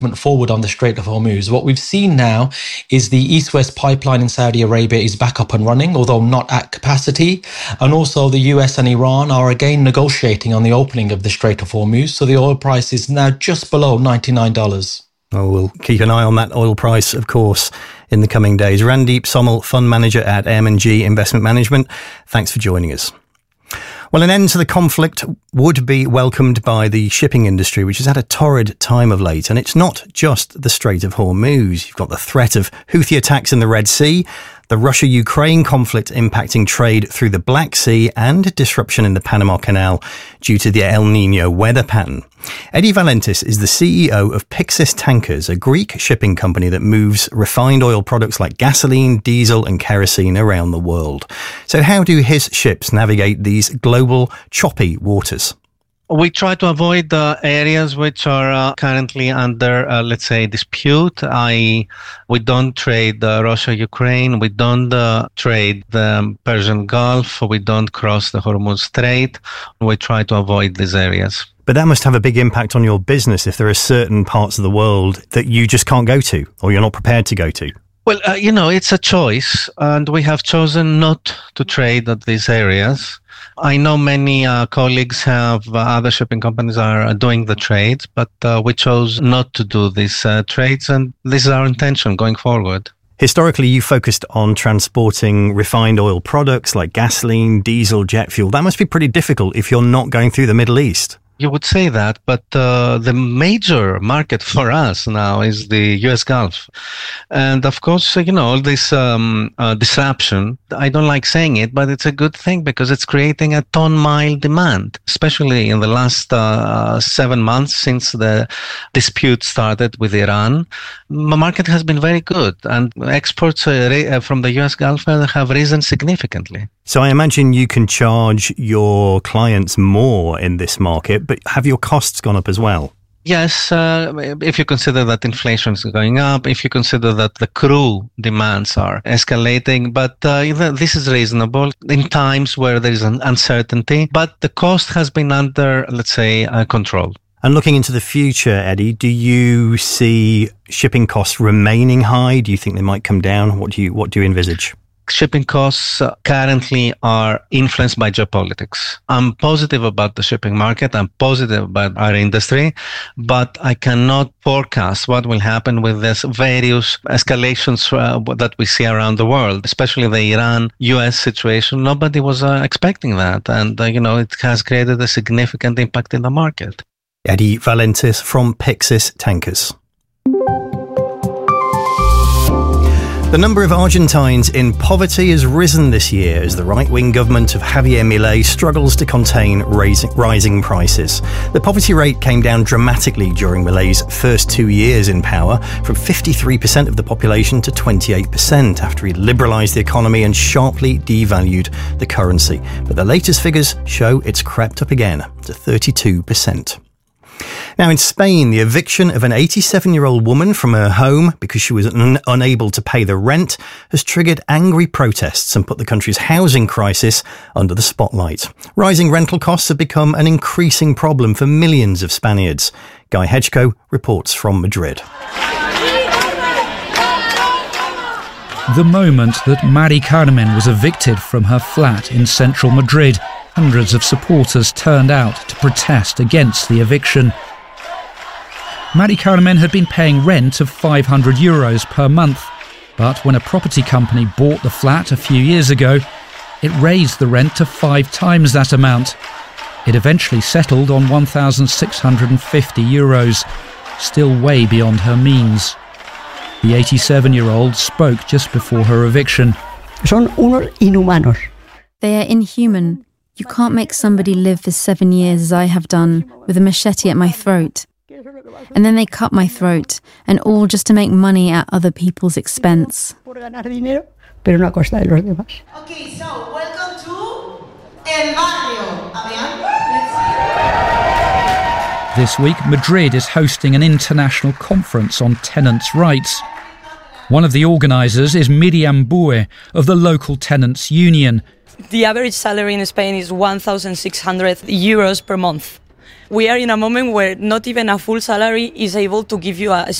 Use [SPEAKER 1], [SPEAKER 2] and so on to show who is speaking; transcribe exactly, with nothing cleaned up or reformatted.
[SPEAKER 1] forward on the Strait of Hormuz. What we've seen now is the East-West pipeline in Saudi Arabia is back up and running, although not at capacity. And also the U S and Iran are again negotiating on the opening of the Strait of Hormuz. So the oil price is now just below ninety-nine dollars.
[SPEAKER 2] Oh, we'll keep an eye on that oil price, of course, in the coming days. Randeep Somal, Fund Manager at M and G Investment Management. Thanks for joining us. Well, an end to the conflict would be welcomed by the shipping industry, which has had a torrid time of late. And it's not just the Strait of Hormuz. You've got the threat of Houthi attacks in the Red Sea, the Russia-Ukraine conflict impacting trade through the Black Sea, and disruption in the Panama Canal due to the El Niño weather pattern. Eddie Valentis is the C E O of Pyxis Tankers, a Greek shipping company that moves refined oil products like gasoline, diesel and kerosene around the world. So how do his ships navigate these global choppy waters?
[SPEAKER 3] We try to avoid the areas which are uh, currently under, uh, let's say, dispute. that is, we don't trade uh, Russia-Ukraine, we don't uh, trade the Persian Gulf, we don't cross the Hormuz Strait. We try to avoid these areas.
[SPEAKER 2] But that must have a big impact on your business if there are certain parts of the world that you just can't go to, or you're not prepared to go to.
[SPEAKER 3] Well, uh, you know, it's a choice, and we have chosen not to trade at these areas. I know many uh, colleagues have, uh, other shipping companies are uh, doing the trades, but uh, we chose not to do these uh, trades, and this is our intention going forward.
[SPEAKER 2] Historically, you focused on transporting refined oil products like gasoline, diesel, jet fuel. That must be pretty difficult if you're not going through the Middle East.
[SPEAKER 3] You would say that, but uh, the major market for us now is the U S Gulf. And of course, you know, all this um, uh, disruption, I don't like saying it, but it's a good thing because it's creating a ton-mile demand, especially in the last uh, seven months since the dispute started with Iran. The market has been very good, and exports uh, from the U S Gulf have risen significantly.
[SPEAKER 2] So I imagine you can charge your clients more in this market, but have your costs gone up as well?
[SPEAKER 3] Yes, uh, if you consider that inflation is going up, if you consider that the crew demands are escalating, but uh, this is reasonable in times where there is an uncertainty, but the cost has been under, let's say, uh, control.
[SPEAKER 2] And looking into the future, Eddie, do you see shipping costs remaining high? Do you think they might come down? What do you, what do you envisage?
[SPEAKER 3] Shipping costs uh, currently are influenced by geopolitics. I'm positive about the shipping market. I'm positive about our industry, but I cannot forecast what will happen with these various escalations uh, that we see around the world, especially the Iran-U S situation. Nobody was uh, expecting that. And, uh, you know, it has created a significant impact in the market.
[SPEAKER 2] Eddie Valentis from Pyxis Tankers. The number of Argentines in poverty has risen this year as the right-wing government of Javier Milei struggles to contain raising, rising prices. The poverty rate came down dramatically during Milei's first two years in power, from fifty-three percent of the population to twenty-eight percent after he liberalised the economy and sharply devalued the currency. But the latest figures show it's crept up again to thirty-two percent. Now, in Spain, the eviction of an eighty-seven-year-old woman from her home because she was un- unable to pay the rent has triggered angry protests and put the country's housing crisis under the spotlight. Rising rental costs have become an increasing problem for millions of Spaniards. Guy Hedgecoe reports from Madrid.
[SPEAKER 4] The moment that Mari Carmen was evicted from her flat in central Madrid, hundreds of supporters turned out to protest against the eviction. Mari Carmen had been paying rent of five hundred euros per month, but when a property company bought the flat a few years ago, it raised the rent to five times that amount. It eventually settled on one thousand six hundred fifty euros, still way beyond her means. The eighty-seven-year-old spoke just before her eviction.
[SPEAKER 5] Son unos inhumanos.
[SPEAKER 6] They are inhuman. You can't make somebody live for seven years as I have done, with a machete at my throat. And then they cut my throat, and all just to make money at other people's expense.
[SPEAKER 5] Okay,
[SPEAKER 7] so welcome to El Barrio.
[SPEAKER 4] This week, Madrid is hosting an international conference on tenants' rights. One of the organisers is Miriam Bue of the local tenants' union.
[SPEAKER 8] The average salary in Spain is one thousand six hundred euros per month. we are in a moment where not even a full salary is able to give you a